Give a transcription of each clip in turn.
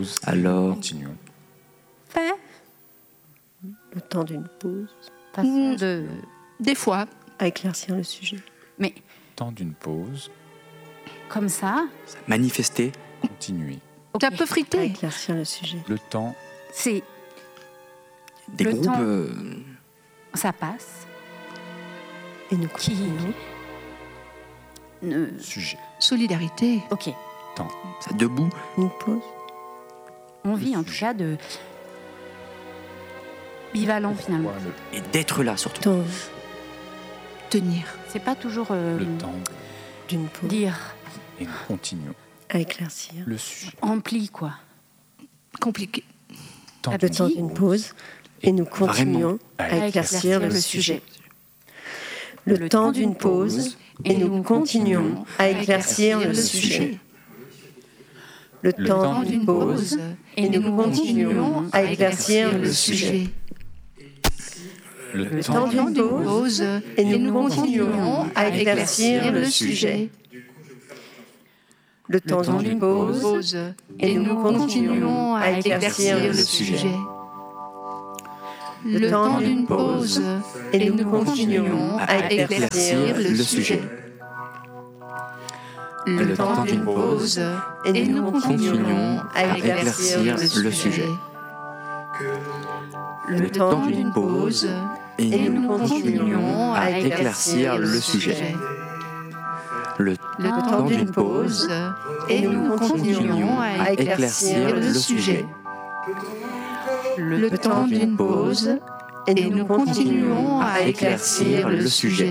pause. Alors, Continuons. Fait. Le temps d'une pause. Façon de... Des fois. À éclaircir le sujet. Mais Temps d'une pause. comme ça, manifester. Continuez. Ça peut À friter. éclaircir le sujet. Le temps. c'est... Des Le groupes. temps. Ça passe. Et nous Qui... continuons. Sujet. Solidarité. Ok. Ça debout. Une pause. On vit en tout cas de... bivalent finalement. Pourquoi Et d'être là surtout. Temps Tenir. C'est pas toujours le temps. d'une pause. dire Et nous continuons. À éclaircir. Le sujet. ampli quoi. Compliqué. Temps Le d'une temps d'une pause. Et nous continuons à éclaircir le sujet. Le temps d'une pause. Et nous continuons à éclaircir le sujet. Le temps d'une pause. Et nous continuons à éclaircir le sujet. Le Le temps temps d'une pause. Pause. Et nous continuons à éclaircir le sujet. Le temps d'une pause. Pause. Et nous continuons à éclaircir le sujet. Le temps d'une pause. Et nous continuons à éclaircir le sujet. Le temps d'une pause. Et nous continuons à éclaircir le sujet. Le temps d'une pause. Et nous continuons à éclaircir le sujet. Le Le temps d'une pause. Et nous continuons à éclaircir le sujet. Le temps d'une pause. Et nous continuons à éclaircir le sujet.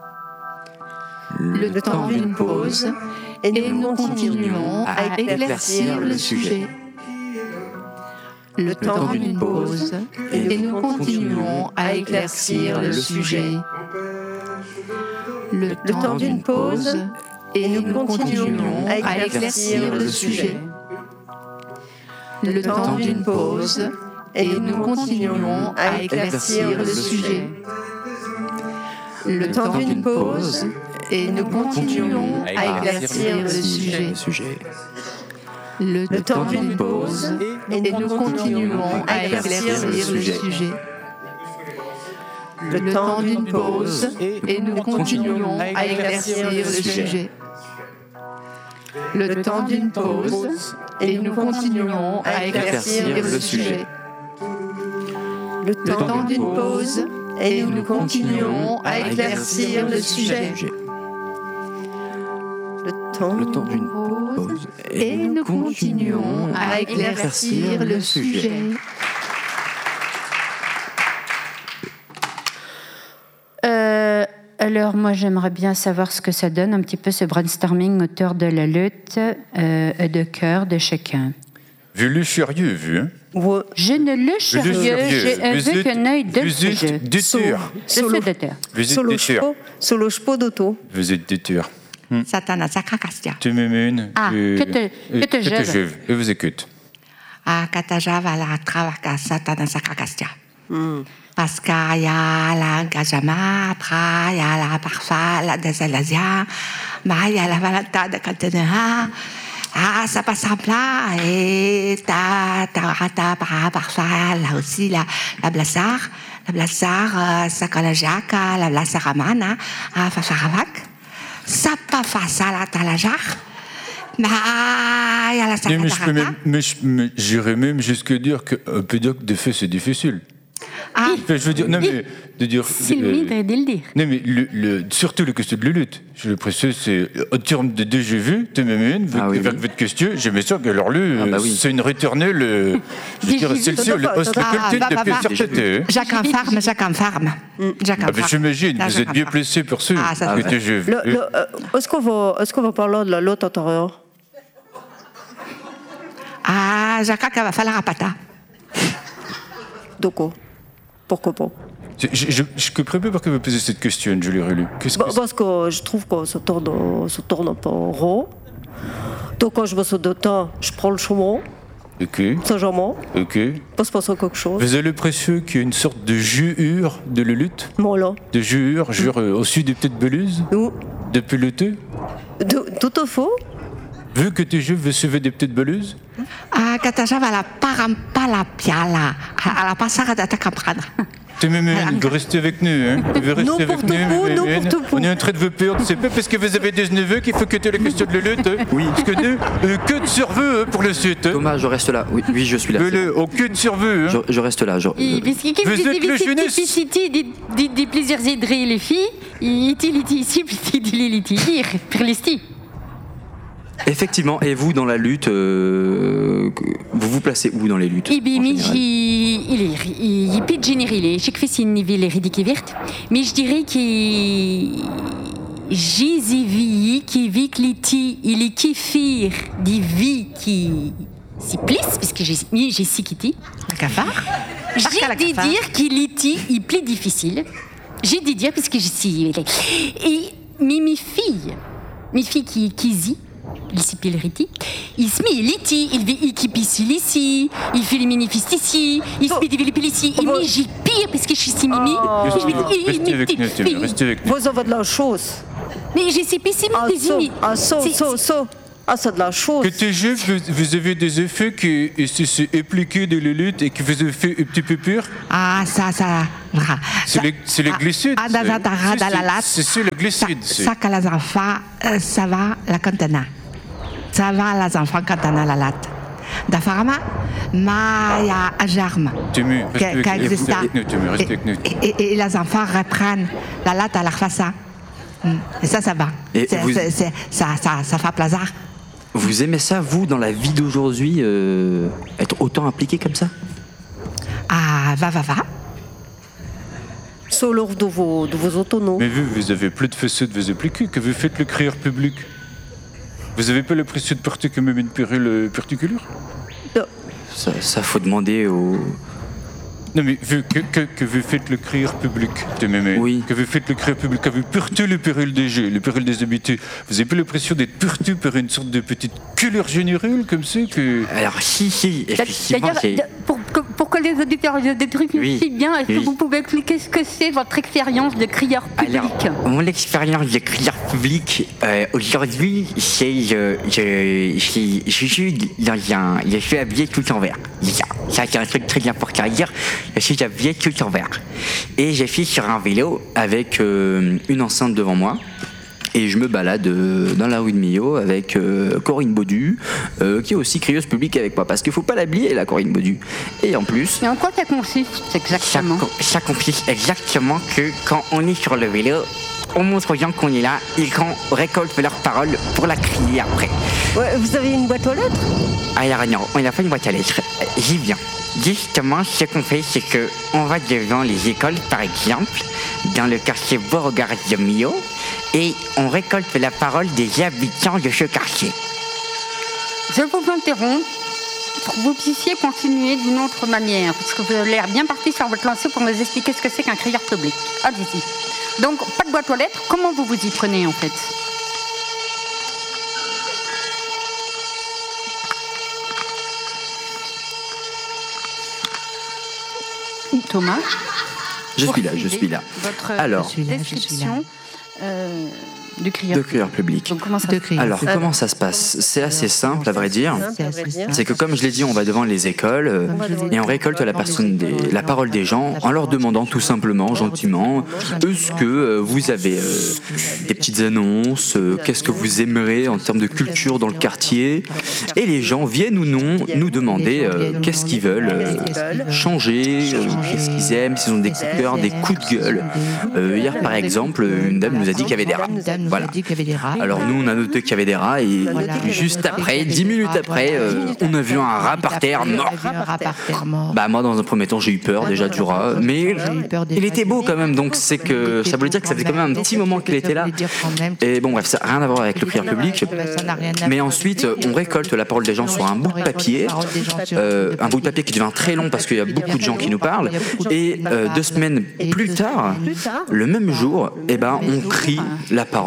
Le temps d'une pause. Et nous continuons à éclaircir le sujet. Le temps d'une pause. Et nous continuons à éclaircir le sujet. Le temps d'une pause. Et nous continuons à éclaircir le sujet. Le temps d'une pause. Et nous continuons à éclaircir le sujet. Le temps d'une pause. Et nous continuons à éclaircir le sujet. Le temps d'une pause. Et nous continuons à éclaircir le sujet. Le temps d'une pause. Et nous continuons à éclaircir le sujet. Le temps d'une pause. Et nous continuons à éclaircir le sujet. Le temps d'une pause. Et nous continuons à éclaircir le sujet. Le temps d'une pause. Et nous continuons à éclaircir le sujet. Alors moi j'aimerais bien savoir ce que ça donne un petit peu ce brainstorming autour de la lutte de cœur de chacun. Vu le furieux, vu. Hein? Je ne le sérieux, j'ai un vue qu'un œil de Vous êtes détur. Solo de terre. Vous êtes détur. Solo d'auto. Vous êtes détur. Satana Sakakastia. Tu m'émènes. Ah, que te jeuve. Je vous écoute. Ah, Katajawa la Travaka Satana Sakakastia. Parce qu'il y a l'engagement, après il y a la parfois la désalazia, il y a la volonté de continuer. Ah, ça passe en plat et parfois là aussi la blassar, psychologique, la blasaramana, fafaravak. Ça pas face à la talajar. Mais il y a la Non, mais j'irais même jusque dire qu'on peut dire que des faits c'est difficile. Ah. Je veux dire, non mais de dire. C'est le mythe de le dire. Non mais surtout la question de la lutte. Je le précise, c'est en termes de déjà vu, tu m'amènes avec votre question. J'aimais ça que alors c'est une ritournelle. Je dirais celle-ci, le hospitality depuis un certain temps. Jacques en farme. J'imagine, vous êtes bien placé pour ça. Que déjà vu. Est-ce qu'on va parler de la lutte antérieure? Ah, Jacques va faire la rapata. Donc, pourquoi pas? Je comprends pas pourquoi vous posez cette question, Julie Relu. Parce que je trouve que ça tourne un peu rond. Donc quand je vais sur 2 temps, je prends le chemin. Ok. Saint-Germain. Ok. Pas se passer quelque chose. Vous avez l'impression qu'il y a une sorte de jure de la lutte? Voilà. De jure au sud des petites beluses? Où? Depuis le thé? Tout à fait. Vu que tes jeux veulent sauver des petites beluses? Katajavala parampalapiala. À la passara d'Atakamprana. Tu veux rester avec nous, hein? Tu veux rester avec nous, on est en train de vous perdre. C'est pas parce que vous avez des neveux qu'il faut quitter la question de la lutte. Hein? Oui. Parce que nous, que de surveux pour le sud. Hein? Thomas, je reste là. Oui, je suis là. Que de surveux. Hein? Je reste là. Vous êtes le jeunesse. Des plaisirs hydrés, les filles. Effectivement, et vous dans la lutte, vous vous placez où dans les luttes? Eh bien, il est pas généré. Chaque fois, c'est une ville ridicule. Mais je dirais que j'ai vu qui vit il est kéfir des vies qui s'y plissent, parce que j'ai si quitté. Un cafard? J'ai dit dire qu'il était il plus difficile. J'ai dit dire parce que je suis. Et mes filles qui y il s'y pilleriti, il se met ici, il pisse ici, il fait les manifestes ici, il se met des villes ici, et mais j'ai pire parce que je suis si mimi. Restez avec nous. Vous avez de la chose. Mais j'ai ces pessimiste des unis. C'est de la chose. Que tes jeux, vous avez des effets qui se appliqués de la lutte et qui vous ont fait un petit peu pire. Ça. C'est le glycide. C'est le glycide. Ça, que les enfants, ça va la cantana. Ça va les enfants cantana la latte. D'afarama, Maya Ajarm. Restez avec nous. Et les enfants reprennent la latte à leur face. Et ça va. Ça fait plaisir. Vous aimez ça, vous, dans la vie d'aujourd'hui, être autant impliqué comme ça? Va. Solo de vos autonomes. Mais vous avez plus de facettes de vous appliquer que vous faites le crieur public. Vous avez pas l'impression de porter quand même une pérille particulière? Ça faut demander aux... Non mais que vous faites le crieur public, oui. Que vous faites le crieur public, que vous portez le péril des jeux, le péril des habités, vous avez pas l'impression d'être porté par une sorte de petite culture générale comme ça que... Alors si, effectivement, d'ailleurs, pour que les auditeurs de trucs si bien, est-ce que vous pouvez expliquer ce que c'est votre expérience de crieur public? Alors, mon expérience de crieur public, aujourd'hui, c'est je suis habillé tout en vert. Ça c'est un truc très important à dire. Je suis habillé tout en vert. Et je suis sur un vélo avec une enceinte devant moi. Et je me balade dans la rue de Millau avec Corinne Baudu, qui est aussi crieuse publique avec moi. Parce qu'il ne faut pas l'oublier, la Corinne Baudu. Et en plus... Et en quoi ça consiste exactement? Ça consiste exactement que quand on est sur le vélo, on montre aux gens qu'on est là et qu'on récolte leurs paroles pour la crier après. Ouais, vous avez une boîte aux lettres? Alors non, on n'a pas une boîte à lettres. J'y viens. Justement, ce qu'on fait, c'est qu'on va devant les écoles, par exemple, dans le quartier Beauregard de Millau, et on récolte la parole des habitants de ce quartier. Je vous interromps pour que vous puissiez continuer d'une autre manière, parce que vous avez l'air bien parti sur votre lancée pour nous expliquer ce que c'est qu'un crieur public. Allez-y. Donc, pas de boîte aux lettres, comment vous y prenez en fait? Thomas? Je suis là. Votre description du crieur public. Donc, comment ça se passe? C'est assez simple, à vrai dire. C'est que, comme je l'ai dit, on va devant les écoles et on récolte la parole des gens en leur demandant tout simplement, gentiment, est-ce que vous avez des petites annonces, qu'est-ce que vous aimeriez en termes de culture dans le quartier? Et les gens viennent ou non nous demander qu'est-ce qu'ils veulent changer, qu'est-ce qu'ils aiment, s'ils ont des coups de cœur, des coups de gueule. Hier, par exemple, une dame nous a dit qu'il y avait des rats. Voilà. Alors nous on a noté qu'il y avait des rats et juste après, 10 minutes après, on a vu un rat par terre mort. Bah moi dans un premier temps j'ai eu peur déjà du rat, mais il était beau quand même, donc c'est que ça voulait dire que ça faisait quand même un petit moment qu'il était là. Et bon bref, ça n'a rien à voir avec le crieur public, mais ensuite on récolte la parole des gens sur un bout de papier, un bout de papier qui devient très long parce qu'il y a beaucoup de gens qui nous parlent, et 2 semaines plus tard, le même jour, on crie la parole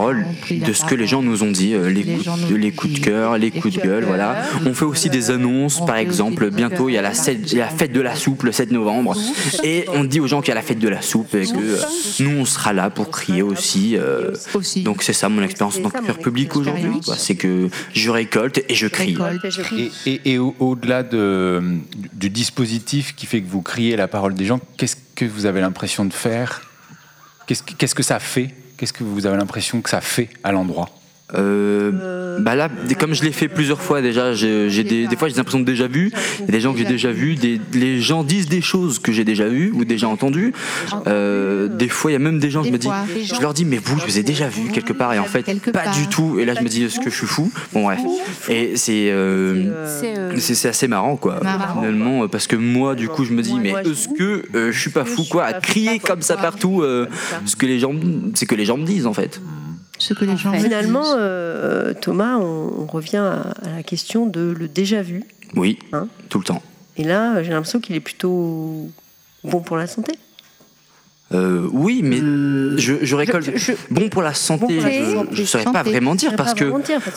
parole de ce que les gens nous ont dit, les coups de cœur, les coups de gueule, voilà. On fait aussi des annonces, par exemple, bientôt il y a la fête de la soupe le 7 novembre, et on dit aux gens qu'il y a la fête de la soupe et que nous on sera là pour crier aussi. Donc c'est ça mon expérience en tant que public aujourd'hui, quoi. C'est que je récolte et je crie. Et au-delà du dispositif qui fait que vous criez la parole des gens, qu'est-ce que vous avez l'impression de faire ? Qu'est-ce que ça fait ? Qu'est-ce que vous avez l'impression que ça fait à l'endroit ? Là, comme je l'ai fait plusieurs fois déjà, des fois j'ai l'impression de déjà vu. Il y a des gens que j'ai déjà vus, les gens disent des choses que j'ai déjà vues ou déjà entendues. Des fois il y a même des gens, je leur dis mais vous, je vous ai déjà vu quelque part, et en fait pas du tout. Et là je me dis est-ce que je suis fou ? Bon bref. Et c'est assez marrant quoi. Finalement, parce que moi du coup je me dis mais est-ce que je suis pas fou quoi à crier comme ça partout c'est que les gens me disent en fait. Finalement, Thomas, on revient à la question de le déjà vu. Oui, tout le temps. Et là, j'ai l'impression qu'il est plutôt bon pour la santé. Oui, mais je récolte. Bon pour la santé, je ne saurais pas vraiment dire parce que.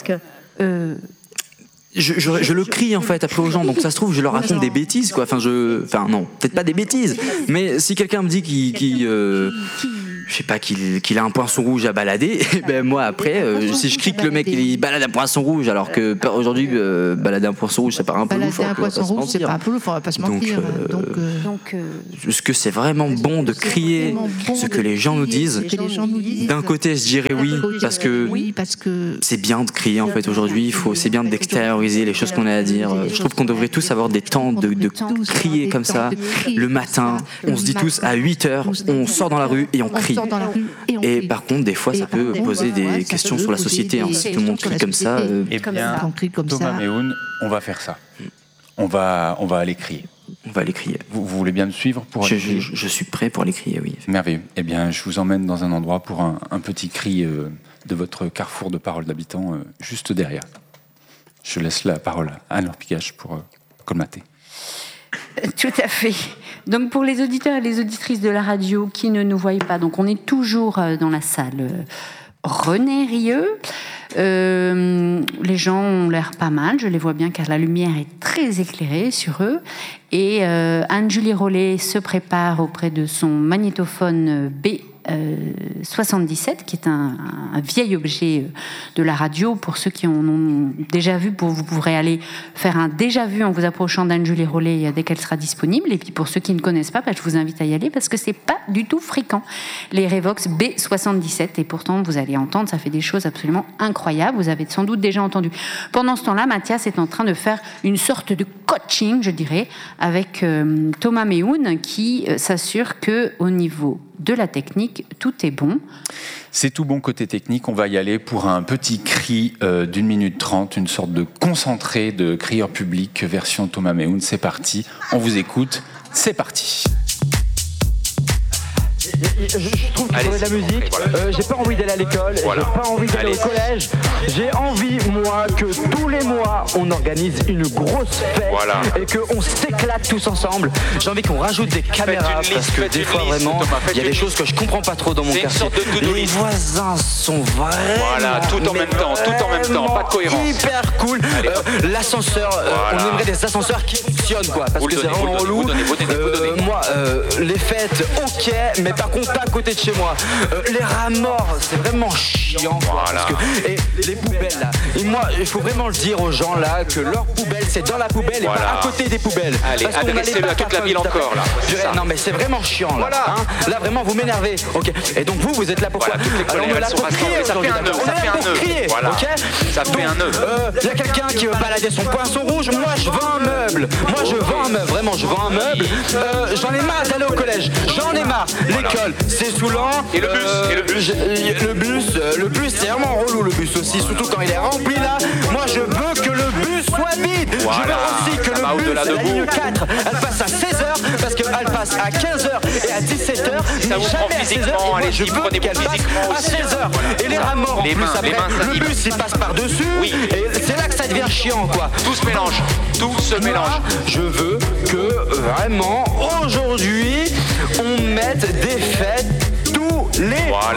Je le crie en fait après aux gens, donc ça se trouve je leur raconte des bêtises quoi. Enfin non, peut-être pas des bêtises, mais si quelqu'un me dit je sais pas, qu'il a un poinçon rouge à balader, et ben moi après, si je crie que le mec il balade un poinçon rouge, alors que aujourd'hui balader un poinçon rouge ça paraît un peu louche. Un poinçon rouge c'est pas un peu louche, on va pas se mentir. Donc est-ce que c'est vraiment bon de crier ce que les gens nous disent ? D'un côté je dirais oui, parce que c'est bien de crier en fait aujourd'hui, c'est bien d'extérioriser les choses qu'on a à dire. Je trouve qu'on devrait tous avoir des temps de crier comme ça, le matin, on se dit tous à 8h, on sort dans la rue et on crie. Et par contre, des fois, ça peut poser des questions sur la société. Si tout le monde crie comme ça. Eh bien, Thomas Méhoun, on va faire ça. On va aller crier. On va aller crier. Vous voulez bien me suivre pour aller crier ? Je suis prêt pour aller crier, oui. Merveilleux. Eh bien, je vous emmène dans un endroit pour un petit cri de votre carrefour de paroles d'habitants juste derrière. Je laisse la parole à Anne-Laure Pigache pour colmater. Tout à fait. Donc pour les auditeurs et les auditrices de la radio qui ne nous voient pas, donc on est toujours dans la salle René Rieu. Les gens ont l'air pas mal, je les vois bien car la lumière est très éclairée sur eux. Et Anne-Julie Rollet se prépare auprès de son magnétophone B77, qui est un vieil objet de la radio. Pour ceux qui en ont déjà vu, vous pourrez aller faire un déjà vu en vous approchant d'Anne-Julie Rollet dès qu'elle sera disponible. Et puis pour ceux qui ne connaissent pas, je vous invite à y aller parce que c'est pas du tout fréquent, les Revox B77. Et pourtant, vous allez entendre, ça fait des choses absolument incroyables. Vous avez sans doute déjà entendu. Pendant ce temps-là, Mathias est en train de faire une sorte de coaching, je dirais, avec Thomas Méhoun, qui s'assure qu'au niveau de la technique, tout est bon. C'est tout bon côté technique. On va y aller pour un petit cri d'1 minute 30, une sorte de concentré de crieur public version Thomas Méhoun. C'est parti, on vous écoute, c'est parti. Je trouve qu'il faudrait de la musique, j'ai pas envie d'aller à l'école, j'ai pas envie d'aller au collège, j'ai envie moi que tous les mois on organise une grosse fête et qu'on s'éclate tous ensemble. J'ai envie qu'on rajoute des caméras parce que des fois vraiment il y a des choses que je comprends pas trop dans mon quartier. Les voisins sont vraiment tout en même temps, pas de cohérence. Hyper cool. L'ascenseur, on aimerait des ascenseurs qui fonctionnent quoi, parce que c'est vraiment relou. Moi, les fêtes, ok, mais par contre pas à côté de chez moi. Les rats morts, c'est vraiment chiant quoi, parce que, et les poubelles là, et moi il faut vraiment le dire aux gens là que leur poubelle c'est dans la poubelle et pas à côté des poubelles. Allez, adressez-le à toute la ville encore là. Non mais c'est vraiment chiant là, là vraiment vous m'énervez, ok. Et donc vous êtes là pour quoi? Alors on est là pour crier, ça fait un nœud, ça fait un nœud, ok. Ça fait un nœud. Il y a quelqu'un qui veut balader son poinçon rouge, moi je vends un meuble, vraiment je vends un meuble. J'en ai marre d'aller au collège, j'en ai marre. L'école c'est saoulant. Et le bus, le bus c'est vraiment relou, le bus aussi, surtout quand il est rempli là. Moi je veux que le bus soit vide. Je veux aussi que le bus, la ligne 4, elle passe à 16h parce qu'elle passe à 15h et à 17h, mais jamais à 16h. Et je veux qu'elle passe à 16h. Et les rats morts en plus après, le bus il passe par-dessus et c'est là que ça devient chiant quoi. Tout se mélange, tout se mélange. Je veux que vraiment aujourd'hui on mette des fêtes tous les